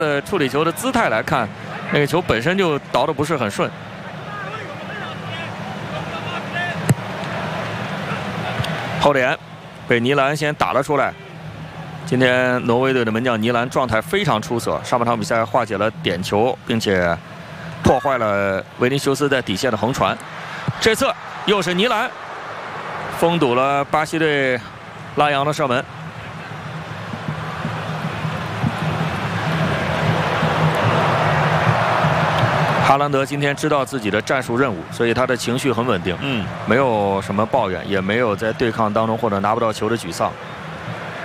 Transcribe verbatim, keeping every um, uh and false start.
呃，处理球的姿态来看，那个球本身就倒得不是很顺。后点被尼兰先打了出来。今天挪威队的门将尼兰状态非常出色，上半场比赛化解了点球，并且破坏了维尼修斯在底线的横传。这次又是尼兰封堵了巴西队拉扬的射门。 哈兰德今天知道自己的战术任务，所以他的情绪很稳定，嗯，没有什么抱怨，也没有在对抗当中或者拿不到球的沮丧。